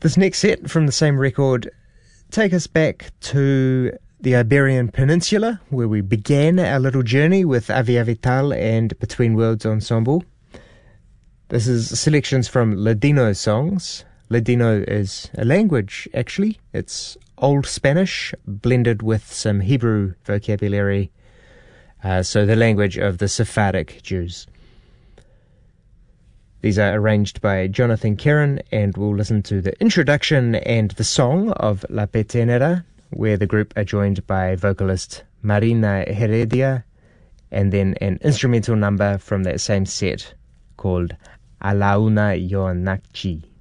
This next set from the same record take us back to the Iberian Peninsula, where we began our little journey with Avia Vital and Between Worlds Ensemble. This is selections from Ladino songs. Ladino is a language, actually. It's Old Spanish blended with some Hebrew vocabulary, so the language of the Sephardic Jews. These are arranged by Jonathan Karen, and we'll listen to the introduction and the song of La Petenera, where the group are joined by vocalist Marina Heredia, and then an instrumental number from that same set called A la una yo nací.